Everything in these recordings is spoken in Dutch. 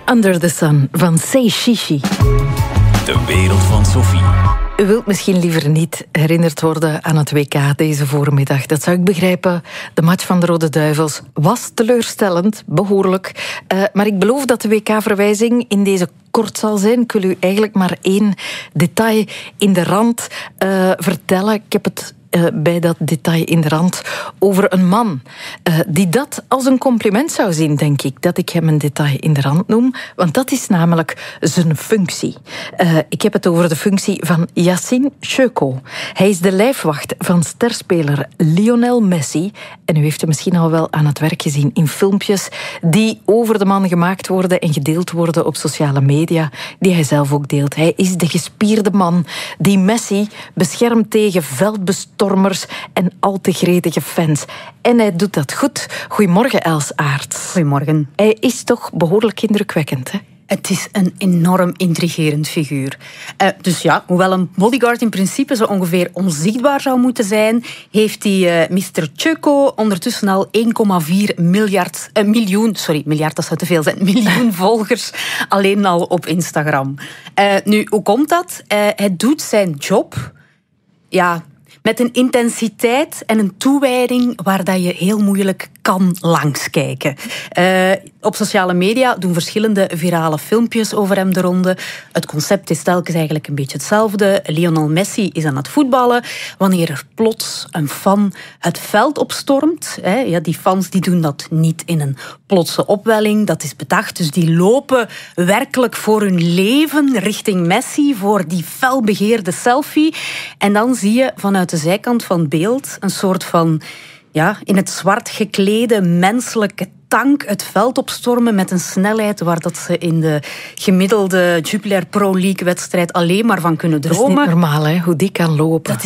Under the Sun van Say Shishi. De wereld van Sophie. U wilt misschien liever niet herinnerd worden aan het WK deze voormiddag. Dat zou ik begrijpen. De match van de Rode Duivels was teleurstellend, behoorlijk. Maar ik beloof dat de WK-verwijzing in deze kort zal zijn. Ik wil u eigenlijk maar één detail in de rand vertellen. Ik heb het bij dat detail in de rand over een man die dat als een compliment zou zien, denk ik, dat ik hem een detail in de rand noem, want dat is namelijk zijn functie. Ik heb het over de functie van Yacine Cheuco. Hij is de lijfwacht van sterspeler Lionel Messi en u heeft hem misschien al wel aan het werk gezien in filmpjes die over de man gemaakt worden en gedeeld worden op sociale media, die hij zelf ook deelt. Hij is de gespierde man die Messi beschermt tegen veldbestormers en al te gretige fans. En hij doet dat goed. Goedemorgen, Els Aerts. Goedemorgen. Hij is toch behoorlijk indrukwekkend, hè? Het is een enorm intrigerend figuur. Dus ja, hoewel een bodyguard in principe zo ongeveer onzichtbaar zou moeten zijn, heeft die Mr. Cheuco ondertussen al 1,4 miljard, dat zou te veel zijn, miljoen volgers alleen al op Instagram. Nu, hoe komt dat? Hij doet zijn job, ja, met een intensiteit en een toewijding waar dat je heel moeilijk kan langskijken. Op sociale media doen verschillende virale filmpjes over hem de ronde. Het concept is telkens eigenlijk een beetje hetzelfde. Lionel Messi is aan het voetballen. Wanneer er plots een fan het veld opstormt, die fans die doen dat niet in een plotse opwelling, dat is bedacht. Dus die lopen werkelijk voor hun leven richting Messi, voor die felbegeerde selfie. En dan zie je vanuit de zijkant van het beeld een soort van, ja, in het zwart geklede menselijke tank het veld opstormen met een snelheid waar dat ze in de gemiddelde Jupiler Pro League-wedstrijd alleen maar van kunnen dromen. Dat is niet normaal, hè, hoe die kan lopen.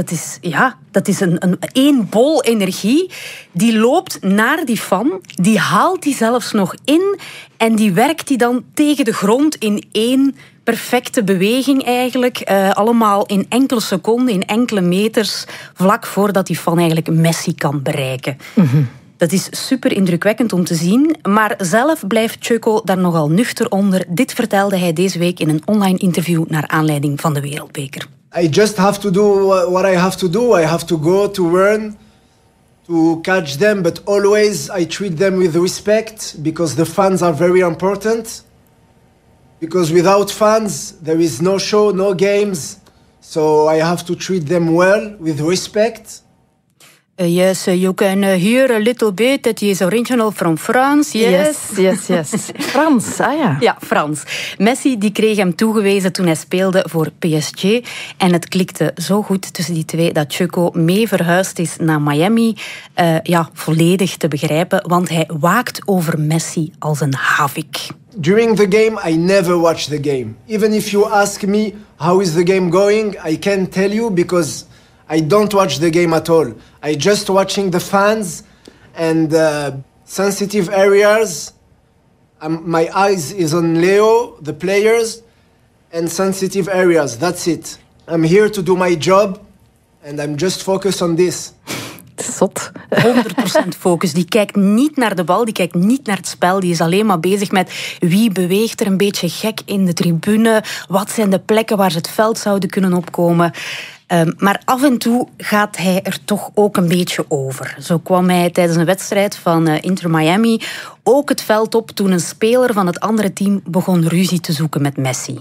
Dat is een bol energie. Die loopt naar die fan, die haalt die zelfs nog in en die werkt die dan tegen de grond in één perfecte beweging eigenlijk. Allemaal in enkele seconden, in enkele meters, vlak voordat die fan eigenlijk Messi kan bereiken. Mm-hmm. Dat is super indrukwekkend om te zien, maar zelf blijft Cheuco daar nogal nuchter onder. Dit vertelde hij deze week in een online interview naar aanleiding van de Wereldbeker. I just have to do what I have to do. I have to go to run, to catch them, but always I treat them with respect because the fans are very important. Because without fans, there is no show, no games. So I have to treat them well, with respect. Yes, you can hear a little bit that he is original from France. Yes. Frans, ja. Ja, Frans. Messi die kreeg hem toegewezen toen hij speelde voor PSG. En het klikte zo goed tussen die twee dat Cheuco mee verhuisd is naar Miami. Volledig te begrijpen, want hij waakt over Messi als een havik. During the game, I never watch the game. Even if you ask me how is the game going, I can't tell you because I don't watch the game at all. I just watching the fans and sensitive areas. My eyes is on Leo, the players, and sensitive areas. That's it. I'm here to do my job and I'm just focused on this. Zot. 100% focus. Die kijkt niet naar de bal, die kijkt niet naar het spel. Die is alleen maar bezig met wie beweegt er een beetje gek in de tribune. Wat zijn de plekken waar ze het veld zouden kunnen opkomen. Maar af en toe gaat hij er toch ook een beetje over. Zo kwam hij tijdens een wedstrijd van Inter Miami ook het veld op toen een speler van het andere team begon ruzie te zoeken met Messi.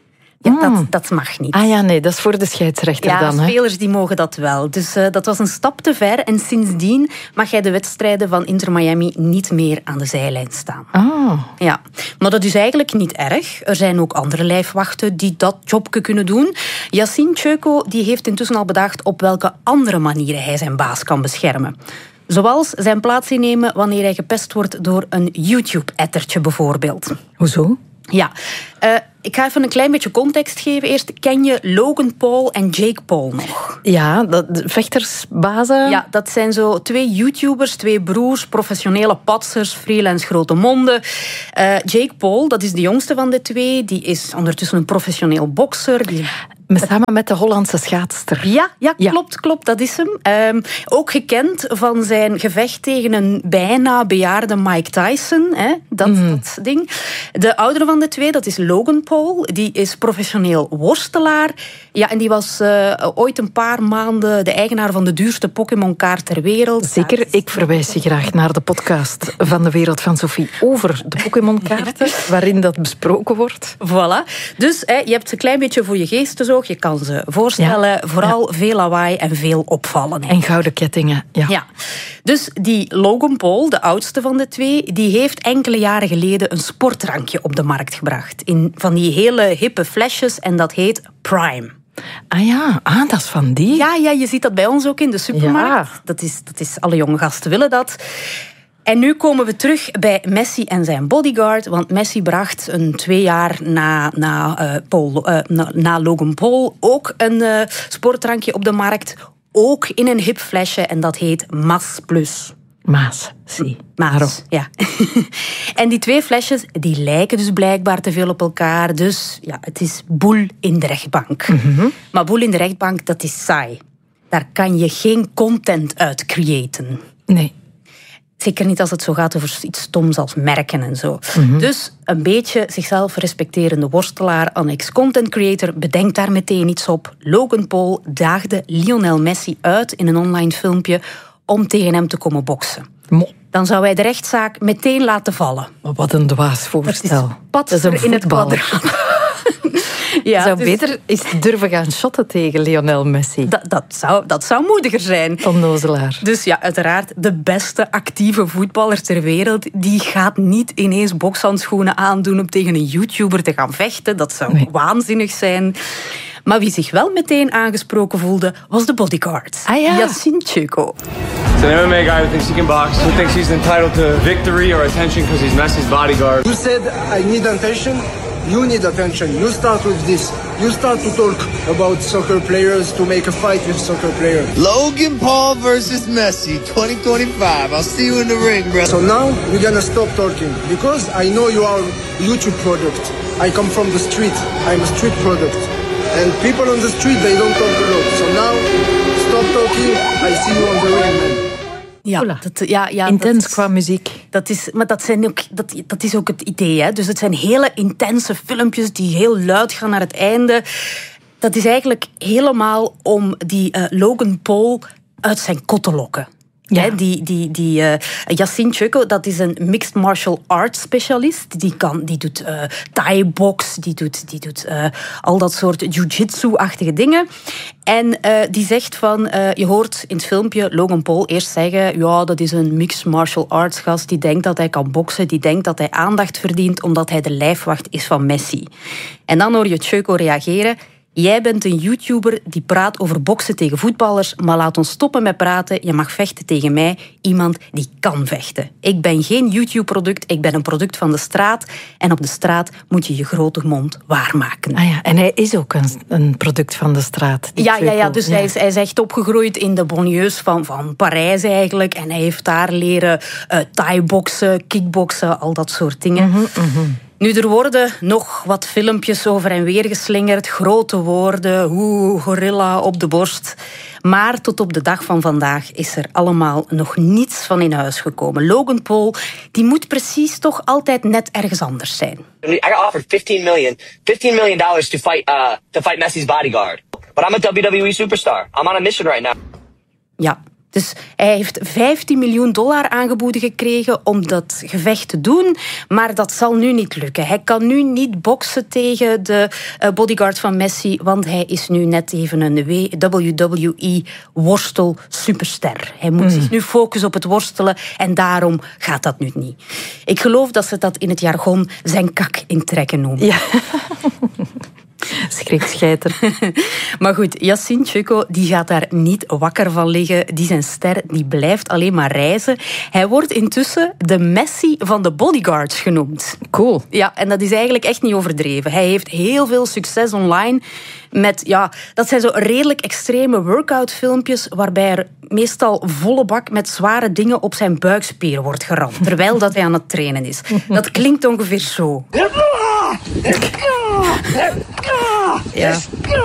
Ja, dat mag niet. Ah ja, nee, dat is voor de scheidsrechter dan. Ja, spelers die mogen dat wel. Dus dat was een stap te ver. En sindsdien mag hij de wedstrijden van Inter Miami niet meer aan de zijlijn staan. Oh. Ja, maar dat is eigenlijk niet erg. Er zijn ook andere lijfwachten die dat jobje kunnen doen. Yacine Cheuco die heeft intussen al bedacht op welke andere manieren hij zijn baas kan beschermen. Zoals zijn plaats innemen wanneer hij gepest wordt door een YouTube-ettertje bijvoorbeeld. Hoezo? Ja, ik ga even een klein beetje context geven. Eerst, ken je Logan Paul en Jake Paul nog? Ja, de vechtersbazen. Ja, dat zijn zo 2 YouTubers, 2 broers, professionele patsers, freelance grote monden. Jake Paul, dat is de jongste van de 2. Die is ondertussen een professioneel bokser. Samen met de Hollandse schaatster. Ja, klopt, dat is hem. Ook gekend van zijn gevecht tegen een bijna bejaarde Mike Tyson. Dat ding. De oudere van de twee, dat is Logan Paul. Die is professioneel worstelaar. Ja, en die was ooit een paar maanden de eigenaar van de duurste Pokémon-kaart ter wereld. Zeker, ik verwijs je graag naar de podcast van de Wereld van Sophie over de Pokémon-kaarten, waarin dat besproken wordt. Voilà. Dus je hebt een klein beetje voor je geestesoog. Je kan ze voorstellen. Vooral veel lawaai en veel opvallen. En gouden kettingen. Ja. Dus die Logan Paul, de oudste van de twee, die heeft enkele jaren geleden een sportdrankje op de markt gebracht. In van die hele hippe flesjes en dat heet Prime. Dat is van die? Ja, je ziet dat bij ons ook in de supermarkt. Ja. Dat is alle jonge gasten willen dat. En nu komen we terug bij Messi en zijn bodyguard. Want Messi bracht 2 jaar na Logan Paul ook een sportdrankje op de markt. Ook in een hip flesje en dat heet Mas Plus. Maas, zie. Maas, ja. En die 2 flesjes, die lijken dus blijkbaar te veel op elkaar. Dus ja, het is boel in de rechtbank. Mm-hmm. Maar boel in de rechtbank, dat is saai. Daar kan je geen content uit creëren. Nee. Zeker niet als het zo gaat over iets stoms als merken en zo. Mm-hmm. Dus een beetje zichzelf respecterende worstelaar, annex content creator, bedenkt daar meteen iets op. Logan Paul daagde Lionel Messi uit in een online filmpje om tegen hem te komen boksen. Dan zou hij de rechtszaak meteen laten vallen. Maar wat een dwaas voorstel. Dat is in het kwadraat. Ja, zou beter eens durven gaan shotten tegen Lionel Messi. Dat zou moediger zijn. Onnozelaar. Dus ja, uiteraard, de beste actieve voetballer ter wereld, die gaat niet ineens bokshandschoenen aandoen om tegen een YouTuber te gaan vechten. Dat zou waanzinnig zijn. Maar wie zich wel meteen aangesproken voelde, was de bodyguard. Yassine Tcheko. It's an MMA guy who thinks he can box, who thinks he's entitled to victory or attention because he's Messi's bodyguard. You said I need attention. You need attention. You start with this. You start to talk about soccer players to make a fight with soccer players. Logan Paul versus Messi, 2025. I'll see you in the ring, bro. So now we're gonna stop talking because I know you are a YouTube product. I come from the street. I'm a street product. And people on the street, they don't talk a lot. So now, stop talking. I see you on the ring, man. Ja, intens qua muziek. Maar dat is ook het idee. Hè? Dus het zijn hele intense filmpjes die heel luid gaan naar het einde. Dat is eigenlijk helemaal om die Logan Paul uit zijn kot te lokken. Ja. Yassine Tcheko, dat is een mixed martial arts specialist. Die doet Thai-box, die doet al dat soort jiu-jitsu-achtige dingen. En die zegt van, je hoort in het filmpje Logan Paul eerst zeggen, ja, dat is een mixed martial arts gast, die denkt dat hij kan boksen, die denkt dat hij aandacht verdient omdat hij de lijfwacht is van Messi. En dan hoor je Tcheko reageren. Jij bent een YouTuber die praat over boksen tegen voetballers, maar laat ons stoppen met praten. Je mag vechten tegen mij, iemand die kan vechten. Ik ben geen YouTube-product, ik ben een product van de straat. En op de straat moet je je grote mond waarmaken. En hij is ook een product van de straat. Dus hij is echt opgegroeid in de banlieues van Parijs eigenlijk. En hij heeft daar leren Thai-boksen, kickboksen, al dat soort dingen. Mm-hmm. Nu, er worden nog wat filmpjes over en weer geslingerd. Grote woorden, gorilla op de borst. Maar tot op de dag van vandaag is er allemaal nog niets van in huis gekomen. Logan Paul, die moet precies toch altijd net ergens anders zijn. I got offered $15 million to fight Messi's bodyguard. But I'm a WWE superstar. I'm on a mission right now. Ja. Dus hij heeft $15 miljoen aangeboden gekregen om dat gevecht te doen. Maar dat zal nu niet lukken. Hij kan nu niet boksen tegen de bodyguard van Messi. Want hij is nu net even een WWE-worstel-superster. Hij moet zich nu focussen op het worstelen. En daarom gaat dat nu niet. Ik geloof dat ze dat in het jargon zijn kak intrekken noemen. Ja. Schriksscheiter. Maar goed, Yassine Tcheko die gaat daar niet wakker van liggen. Die zijn ster, die blijft alleen maar reizen. Hij wordt intussen de Messi van de bodyguards genoemd. Cool. Ja, en dat is eigenlijk echt niet overdreven. Hij heeft heel veel succes online met, dat zijn zo redelijk extreme workout-filmpjes waarbij er meestal volle bak met zware dingen op zijn buikspieren wordt geramd, terwijl dat hij aan het trainen is. Dat klinkt ongeveer zo. Ja.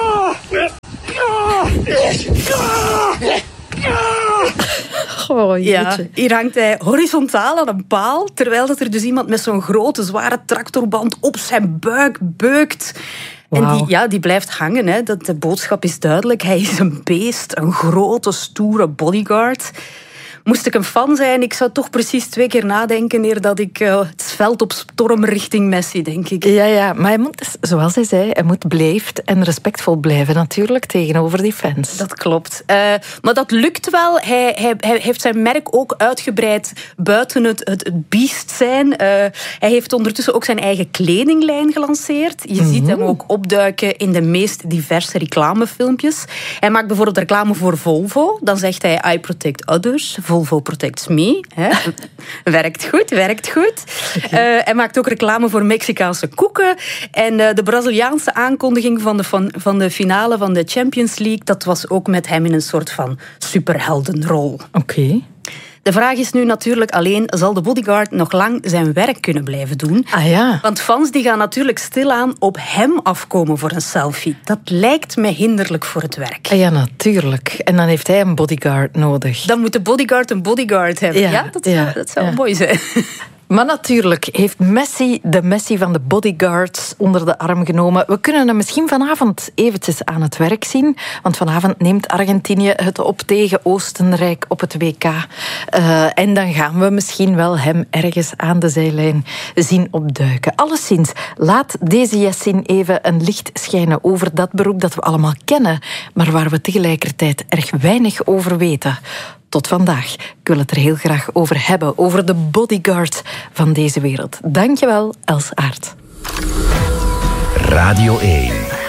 Oh, Ja, hier hangt hij horizontaal aan een paal, terwijl dat er dus iemand met zo'n grote, zware tractorband op zijn buik beukt. Wauw. En die blijft hangen. Hè. De boodschap is duidelijk. Hij is een beest, een grote, stoere bodyguard. Moest ik een fan zijn, ik zou toch precies 2 keer nadenken eer dat ik het veld op storm richting Messi, denk ik. Ja, maar hij moet, zoals hij zei, hij moet beleefd en respectvol blijven natuurlijk tegenover die fans. Dat klopt. Maar dat lukt wel. Hij heeft zijn merk ook uitgebreid buiten het beest zijn. Hij heeft ondertussen ook zijn eigen kledinglijn gelanceerd. Je ziet hem ook opduiken in de meest diverse reclamefilmpjes. Hij maakt bijvoorbeeld reclame voor Volvo. Dan zegt hij, I protect others. Volvo protects me. Werkt goed. Okay. Hij maakt ook reclame voor Mexicaanse koeken. En de Braziliaanse aankondiging van de finale van de Champions League, dat was ook met hem in een soort van superheldenrol. Oké. De vraag is nu natuurlijk alleen, zal de bodyguard nog lang zijn werk kunnen blijven doen? Ah ja. Want fans die gaan natuurlijk stilaan op hem afkomen voor een selfie. Dat lijkt me hinderlijk voor het werk. Ah ja, natuurlijk. En dan heeft hij een bodyguard nodig. Dan moet de bodyguard een bodyguard hebben. Ja, dat zou mooi zijn. Maar natuurlijk heeft Messi de Messi van de bodyguards onder de arm genomen. We kunnen hem misschien vanavond eventjes aan het werk zien. Want vanavond neemt Argentinië het op tegen Oostenrijk op het WK. En dan gaan we misschien wel hem ergens aan de zijlijn zien opduiken. Alleszins, laat deze Yassin even een licht schijnen over dat beroep dat we allemaal kennen, maar waar we tegelijkertijd erg weinig over weten. Tot vandaag. Ik wil het er heel graag over hebben, over de bodyguard van deze wereld. Dankjewel, Els Aert. Radio 1.